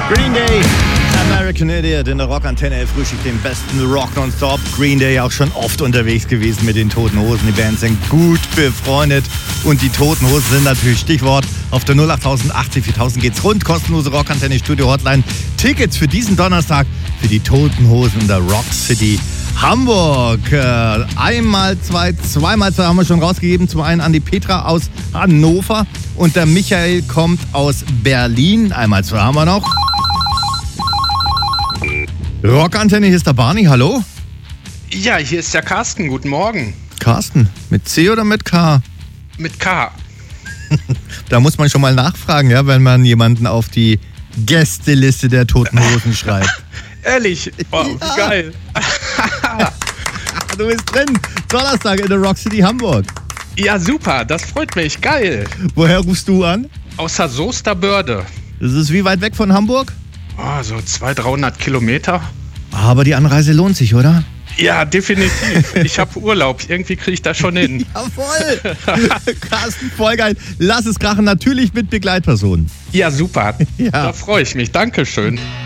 Green Day, American Idiot in der Rockantenne frühstückt den besten Rock nonstop. Green Day auch schon oft unterwegs gewesen mit den Toten Hosen. Die Bands sind gut befreundet und die Toten Hosen sind natürlich Stichwort. Auf der 08000 80 4000 geht's rund. Kostenlose Rockantenne Studio Hotline. Tickets für diesen Donnerstag für die Toten Hosen in der Rock City Hamburg. Zweimal zwei haben wir schon rausgegeben. Zum einen an die Petra aus Hannover und der Michael kommt aus Berlin. Einmal zwei haben wir noch. Rockantenne, hier ist der Barney, hallo? Ja, hier ist der Carsten, guten Morgen. Carsten, mit C oder mit K? Mit K. Da muss man schon mal nachfragen, ja, wenn man jemanden auf die Gästeliste der Toten Hosen schreibt. Ehrlich? Wow, ja. Geil. Du bist drin, Donnerstag in der Rock City Hamburg. Ja, super, das freut mich, geil. Woher rufst du an? Aus der Soesterbörde. Das ist wie weit weg von Hamburg? Oh, so 200-300 Kilometer. Aber die Anreise lohnt sich, oder? Ja, definitiv. Ich habe Urlaub. Irgendwie kriege ich das schon hin. Jawohl. Carsten, voll geil. Lass es krachen. Natürlich mit Begleitpersonen. Ja, super. Ja. Da freue ich mich. Dankeschön.